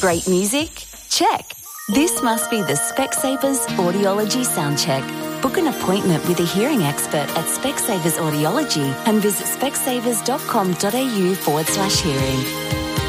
Great music? Check. This must be the Specsavers Audiology Soundcheck. Book an appointment with a hearing expert at Specsavers Audiology and visit specsavers.com.au/hearing.